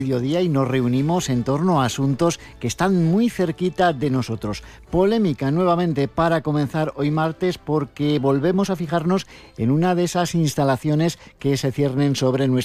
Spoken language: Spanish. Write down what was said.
Mediodía y nos reunimos en torno a asuntos que están muy cerquita de nosotros. Polémica nuevamente para comenzar hoy martes porque volvemos a fijarnos en una de esas instalaciones que se ciernen sobre nuestra